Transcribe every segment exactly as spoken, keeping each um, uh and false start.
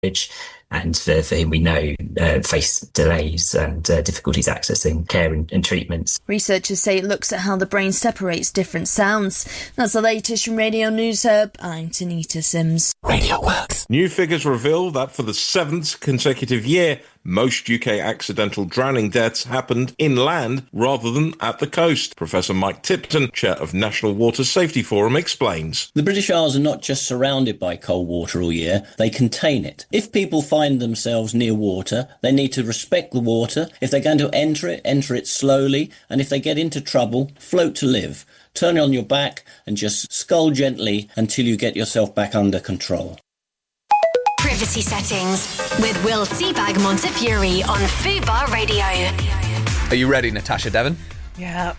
and for, for him we know uh, face delays and uh, difficulties accessing care and, and treatments. Researchers say it looks at how the brain separates different sounds. That's the latest from Radio News Hub. I'm Tanita Sims. Radio Works. New figures reveal that for the seventh consecutive year, most U K accidental drowning deaths happened inland rather than at the coast. Professor Mike Tipton, chair of National Water Safety Forum, explains. The British Isles are not just surrounded by cold water all year, they contain it. If people find themselves near water, they need to respect the water. If they're going to enter it, enter it slowly, and if they get into trouble, float to live. Turn on your back and just scull gently until you get yourself back under control. Privacy Settings with Will Seabag Montefiore on Fubar Radio. Are you ready, Natasha Devon? Yeah.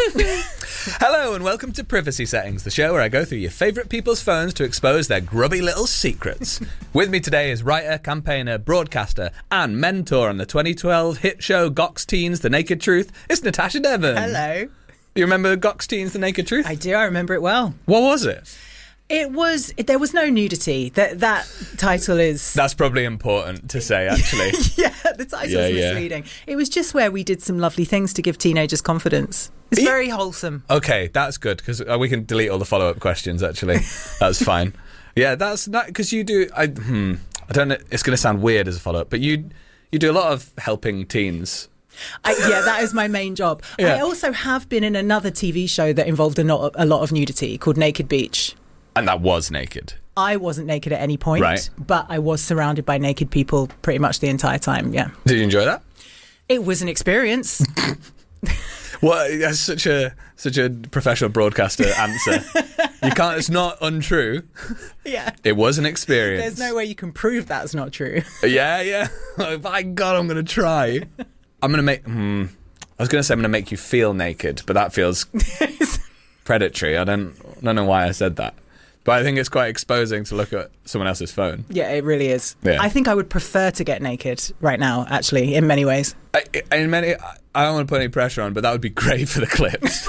Hello and welcome to Privacy Settings, the show where I go through your favourite people's phones to expose their grubby little secrets. With me today is writer, campaigner, broadcaster and mentor on the twenty twelve hit show Gox Teens, The Naked Truth. It's Natasha Devon. Hello. You remember Gox Teens, The Naked Truth? I do, I remember it well. What was it? It was, there was no nudity. That that title is... That's probably important to say, actually. Yeah, the title yeah, is yeah. misleading. It was just where we did some lovely things to give teenagers confidence. It's very wholesome. Okay, that's good, because we can delete all the follow-up questions, actually. That's fine. Yeah, that's not... Because you do... I, hmm, I don't know, it's going to sound weird as a follow-up, but you you do a lot of helping teens... I, yeah, that is my main job. Yeah. I also have been in another T V show that involved a lot, a lot of nudity called Naked Beach. And that was naked. I wasn't naked at any point, right. But I was surrounded by naked people pretty much the entire time, yeah. Did you enjoy that? It was an experience. Well, that's such a such a professional broadcaster answer. You can't, it's not untrue. Yeah. It was an experience. There's no way you can prove that's not true. Yeah, yeah. By God, I'm going to try. I'm going to make... Hmm, I was going to say I'm going to make you feel naked, but that feels predatory. I don't, I don't know why I said that. But I think it's quite exposing to look at someone else's phone. Yeah, it really is. Yeah. I think I would prefer to get naked right now, actually, in many ways. I, in many, I don't want to put any pressure on, but that would be great for the clips.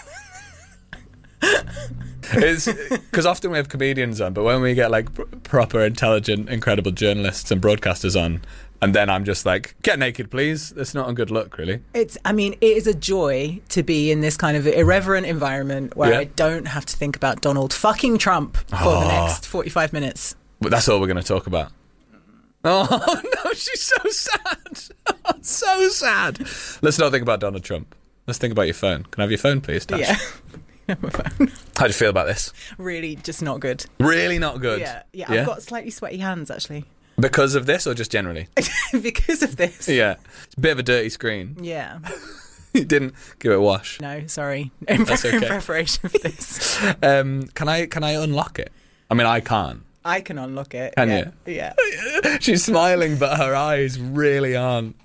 It's because often we have comedians on, but when we get like pr- proper, intelligent, incredible journalists and broadcasters on, and then I'm just like, get naked, please. That's not a good look, really. It's, I mean, it is a joy to be in this kind of irreverent environment where yeah. I don't have to think about Donald fucking Trump for oh. the next forty-five minutes. But that's all we're going to talk about. Oh, no, she's so sad. Oh, so sad. Let's not think about Donald Trump. Let's think about your phone. Can I have your phone, please, Tash? Yeah. My phone. How do you feel about this? Really, just not good. Really not good? Yeah, yeah, yeah? I've got slightly sweaty hands, actually. Because of this or just generally? Because of this. Yeah. It's a bit of a dirty screen. Yeah. You didn't give it a wash. No, sorry. In, That's pre- okay. in preparation for this. um, can I can I unlock it? I mean, I can't. I can unlock it. Can yeah. you? Yeah. She's smiling, but her eyes really aren't.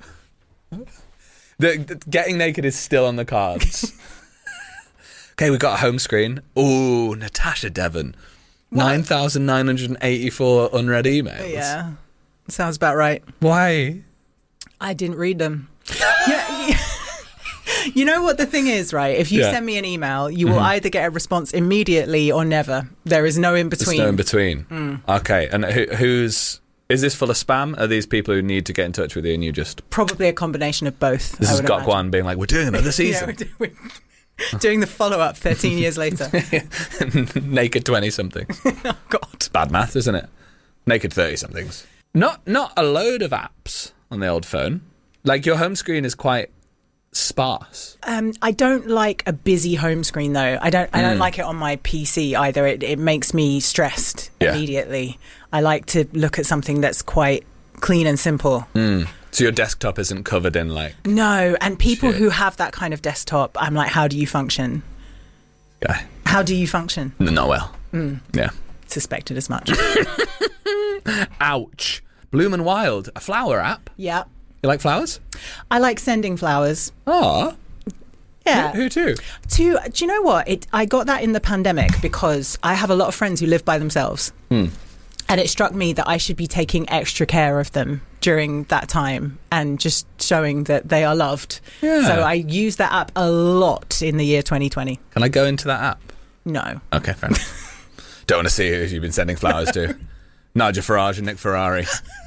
The, the, getting naked is still on the cards. Okay, we've got a home screen. Ooh, Natasha Devon. nine thousand nine hundred eighty-four unread emails. Yeah. Sounds about right. Why? I didn't read them. yeah, yeah. You know what the thing is, right? If you Yeah. send me an email, you will Mhm. either get a response immediately or never. There is no in between. There's no in between. Mm. Okay, and who, who's... Is this full of spam? Are these people who need to get in touch with you and you just... Probably a combination of both. This I is would Gok imagine. One being like, we're doing another season. Yeah, we're doing, doing the follow-up thirteen years later. Naked twenty-somethings. Oh, God. Bad math, isn't it? Naked thirty-somethings. Not not a load of apps on the old phone. Like, your home screen is quite sparse. Um, I don't like a busy home screen, though. I don't. I don't Mm. like it on my P C either. It, it makes me stressed Yeah. immediately. I like to look at something that's quite clean and simple. Mm. So your desktop isn't covered in, like... No, and people Shit. who have that kind of desktop, I'm like, how do you function? Yeah. How do you function? Not well. Mm. Yeah. Suspected as much. Ouch. Bloom and Wild, a flower app. Yeah. You like flowers? I like sending flowers. Oh. Yeah. Who, who to? To, do you know what? It, I got that in the pandemic because I have a lot of friends who live by themselves. Hmm. And it struck me that I should be taking extra care of them during that time and just showing that they are loved. Yeah. So I used that app a lot in the year twenty twenty. Can I go into that app? No. Okay, fair enough. Don't want to see who you've been sending flowers to. Nigel Farage and Nick Ferrari.